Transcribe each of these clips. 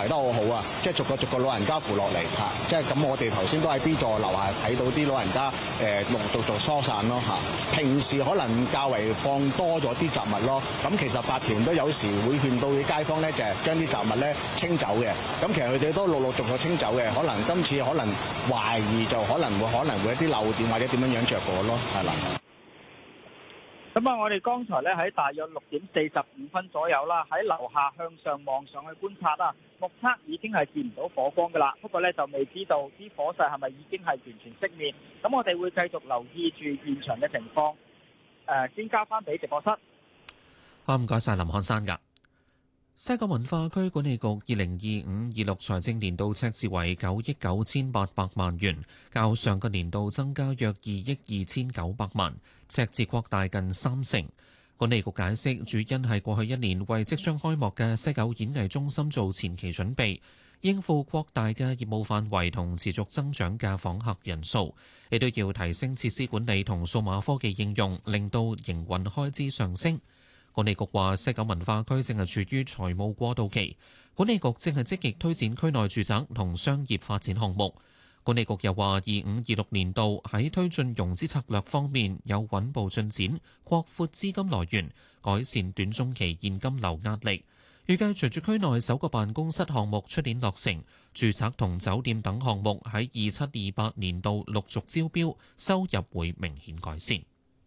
得好好啊，即係逐個老人家扶落嚟嚇，即係咁我哋頭先都喺 B 座樓下睇到啲老人家陸續疏散咯嚇。平時可能較為放多咗啲雜物咯，咁其實法團都有時會勸到啲街坊咧，就係將啲雜物咧清走嘅。咁其實佢哋都陸續清走嘅，可能今次可能懷疑就可能會一啲漏電或者點樣着火咯，係啦。 咁啊，我哋剛才咧喺大約6:45左右啦，喺樓下向上望上去觀察啦，目測已經係見唔到火光噶啦。不過咧就未知道啲火勢係咪已經係完全熄滅。咁我哋會繼續留意住現場嘅情況。先交翻俾直播室。 好，唔該晒林漢山㗎。西九文化區管理局2025-26財政年度赤字為9億9800萬元，較上個年度增加約2億2900萬，赤字擴大近30%。管理局解釋，主因係過去一年為即將開幕嘅西九演藝中心做前期準備，應付擴大嘅業務範圍同持續增長嘅訪客人數，亦都要提升設施管理同數碼科技應用，令到營運開支上升。管理局話，西九文化區正係處於財務過渡期，管理局正係積極推展區內住宅同商業發展項目。管理局又話，25-26年度喺推進融資策略方面有穩步進展，擴闊資金來源，改善短中期現金流壓力。預計隨住區內首個辦公室項目出年落成，住宅同酒店等項目喺27-28年度陸續招標，收入會明顯改善。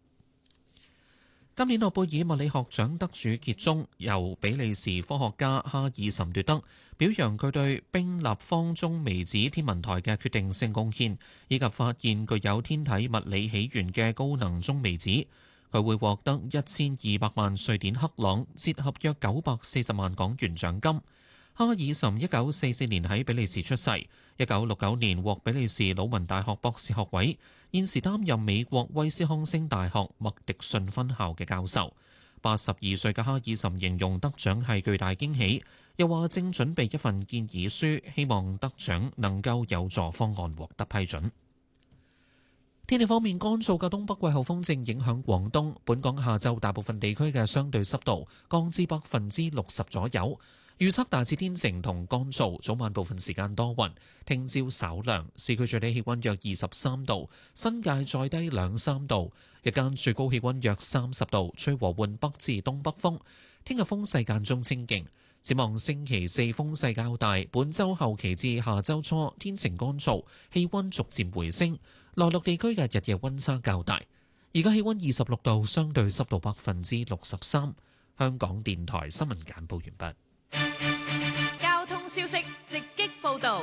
今年諾貝爾物理學獎得主傑中由比利時科學家哈爾岑奪得，表揚佢對冰立方中微子天文台嘅決定性貢獻，以及發現具有天體物理起源嘅高能中微子。佢會獲得1200萬瑞典克朗，折合約940萬港元獎金。哈爾岑1944年喺比利時出世，1969年獲比利時魯汶大學博士學位，現時擔任美國威斯康星大學麥迪遜分校嘅教授。82歲嘅哈爾岑形容得獎係巨大驚喜，又話正準備一份建議書，希望得獎能夠有助方案獲得批准。天氣方面，乾燥嘅東北季候風正影響廣東，本港下晝大部分地區嘅相對濕度降至60%左右。預測大致天晴同乾燥，早晚部分時間多雲。聽朝稍涼，市區最低氣溫約23度，新界再低2-3度。日間最高氣溫約30度，吹和緩北至東北風。聽日風勢間中清勁。展望星期四風勢較大，本週後期至下週初天晴乾燥，氣溫逐漸回升。內陸地區嘅日夜溫差較大。而家氣溫26度，相對濕度63%。香港電台新聞簡報完畢。 交通消息直擊報道。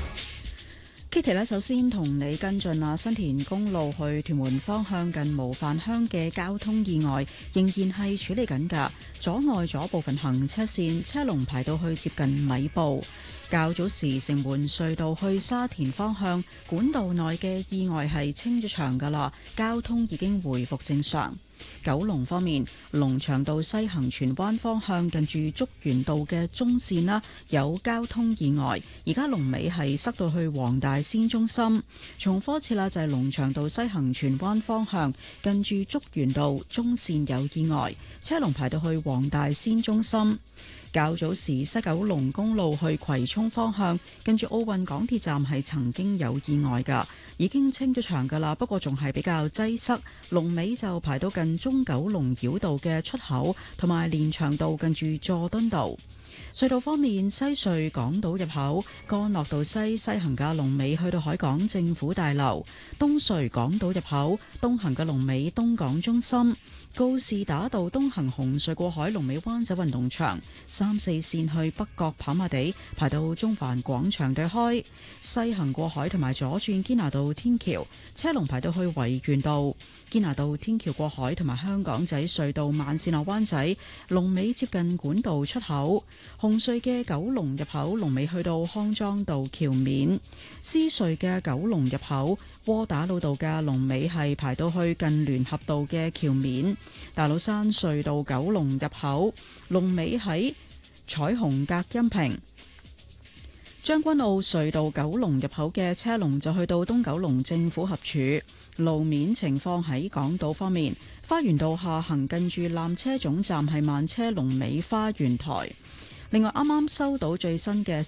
Kitty 呢，首先同你跟進啊，新田公路去屯門方向近模範鄉嘅交通意外仍然係處理緊㗎，阻礙咗部分行車線，車龍排到去接近米埔。較早時城門隧道去沙田方向管道內嘅意外係清咗場㗎啦，交通已經回復正常。九龍方面，龍翔道西行荃灣方向近住竹園道嘅中線啦，有交通意外，而家龍尾係塞到去黃大仙中心。重複一次啦，就係龍翔道西行荃灣方向近住竹園道中線有意外，車龍排到去黃大仙中心。較早時西九龍公路去葵涌方向跟住奧運港鐵站係曾經有意外㗎，已經清咗場㗎啦，不過仲係比較擠塞，龍尾就排到近中九龍繞道嘅出口，同埋連翔道近住佐敦道。隧道方面，西隧港島入口干諾道西行嘅龍尾去到海港政府大樓，東隧港島入口東行嘅龍尾東港中心，告士打道東行紅隧過海龍尾灣仔運動場，3、4線去北角跑馬地排到中環廣場對開，西行過海同埋左轉堅拿道天橋車龍排到去維園道，堅拿道天橋過海同埋香港仔隧道慢線落灣仔龍尾接近管道出口，紅隧嘅九龍入口龍尾去到康莊道橋面，獅隧嘅九龍入口窩打老道嘅龍尾係排到去近聯合道嘅橋面，大老山隧道九龍入口龍尾喺彩虹隔音屏，將軍澳隧道九龍入口嘅車龍就去到東九龍政府合署。路面情況喺港島方面，花園道下行近住纜車總站係慢車龍尾花園台。另外啱啱收到最新嘅